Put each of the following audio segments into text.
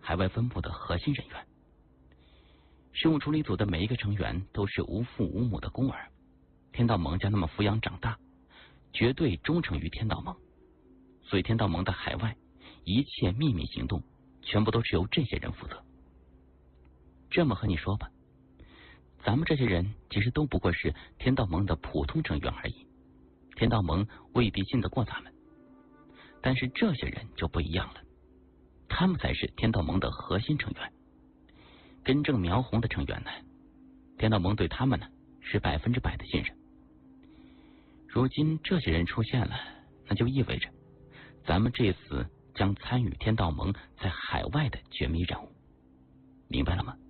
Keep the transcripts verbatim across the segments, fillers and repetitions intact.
海外分部的核心人员。事务处理组的每一个成员都是无父无母的孤儿，天道盟将他们抚养长大，绝对忠诚于天道盟。所以天道盟的海外一切秘密行动全部都是由这些人负责。这么和你说吧，咱们这些人其实都不过是天道盟的普通成员而已，天道盟未必信得过咱们。但是这些人就不一样了，他们才是天道盟的核心成员。根正苗红的成员呢，天道盟对他们呢是百分之百的信任。如今这些人出现了，那就意味着咱们这次将参与天道盟在海外的绝密任务，明白了吗？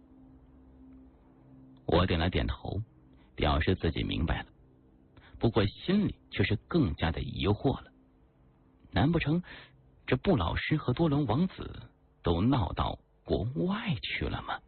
我点了点头，表示自己明白了，不过心里却是更加的疑惑了。难不成这布老师和多伦王子都闹到国外去了吗？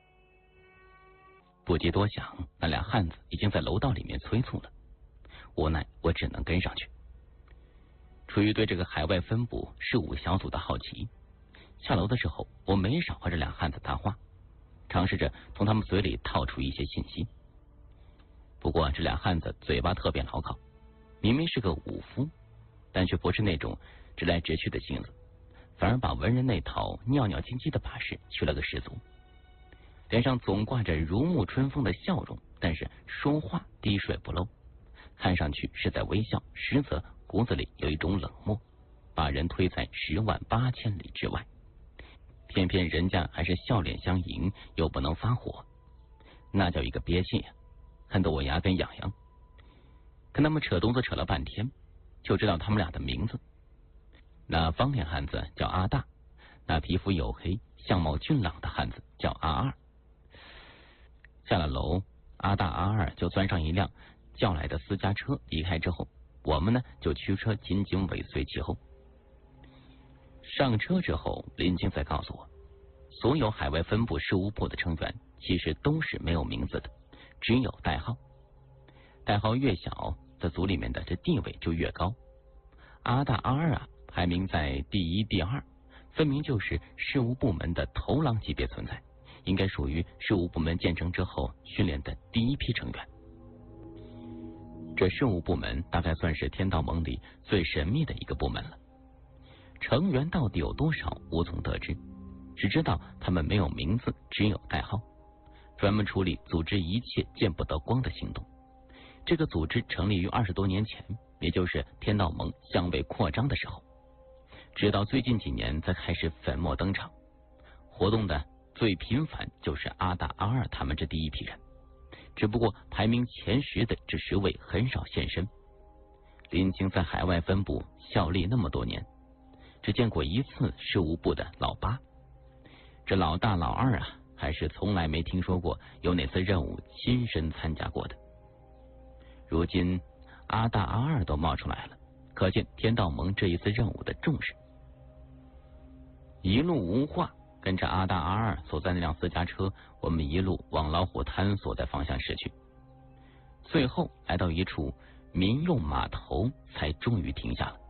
不及多想，那俩汉子已经在楼道里面催促了，无奈我只能跟上去。出于对这个海外分部事务小组的好奇，下楼的时候我没少和这俩汉子搭话，尝试着从他们嘴里套出一些信息。不过这俩汉子嘴巴特别牢靠，明明是个武夫，但却不是那种直来直去的性子，反而把文人那套尿尿唧唧的把式去了个十足，脸上总挂着如沐春风的笑容，但是说话滴水不漏，看上去是在微笑，实则骨子里有一种冷漠，把人推在十万八千里之外。偏偏人家还是笑脸相迎，又不能发火，那叫一个憋气呀，看得我牙根痒痒。跟他们扯犊子扯了半天，就知道他们俩的名字。那方脸汉子叫阿大，那皮肤黝黑相貌俊朗的汉子叫阿二。下了楼，阿大阿二就钻上一辆叫来的私家车离开之后，我们呢就驱车紧紧尾随其后。上车之后，林青才告诉我，所有海外分部事务部的成员其实都是没有名字的，只有代号。代号越小，在组里面的这地位就越高。阿大阿二啊，排名在第一第二，分明就是事务部门的头狼级别存在，应该属于事务部门建成之后训练的第一批成员。这事务部门大概算是天道盟里最神秘的一个部门了，成员到底有多少无从得知，只知道他们没有名字，只有代号，专门处理组织一切见不得光的行动。这个组织成立于二十多年前，也就是天道盟向未扩张的时候，直到最近几年才开始粉墨登场。活动的最频繁就是阿大阿二他们这第一批人，只不过排名前十的这十位很少现身。林青在海外分部效力那么多年，只见过一次事务部的老八，这老大老二啊，还是从来没听说过有哪次任务亲身参加过的。如今阿大阿二都冒出来了，可见天道盟这一次任务的重视。一路无话，跟着阿大阿二所在那辆私家车，我们一路往老虎滩所在方向驶去，最后来到一处民用码头，才终于停下了。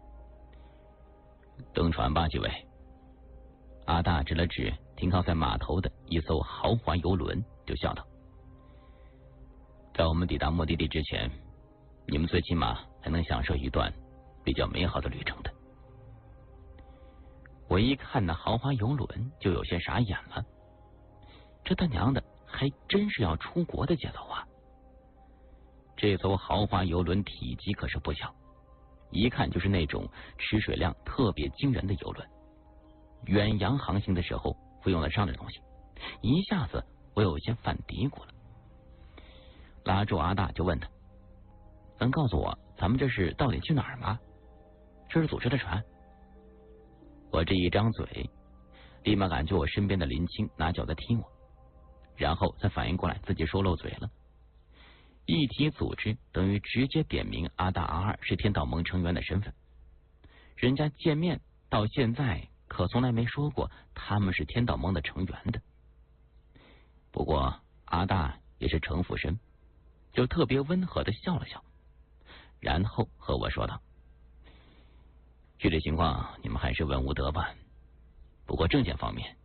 登船吧，几位。阿大指了指停靠在码头的一艘豪华游轮，就笑道，在我们抵达目的地之前，你们最起码还能享受一段比较美好的旅程的。我一看那豪华游轮就有些傻眼了，这他娘的还真是要出国的节奏啊！这艘豪华游轮体积可是不小，一看就是那种吃水量特别惊人的游轮，远洋航行的时候会用得上的东西，一下子我有些犯嘀咕了。拉住阿大就问他，能告诉我咱们这是到底去哪儿吗？这是组织的船。我这一张嘴，立马感觉我身边的林青拿脚在踢我，然后才反应过来自己说漏嘴了。一提组织，等于直接点名阿大阿二是天道盟成员的身份，人家见面到现在可从来没说过他们是天道盟的成员的。不过阿大也是城府深，就特别温和的笑了笑，然后和我说道，具体情况你们还是问吴德吧，不过证件方面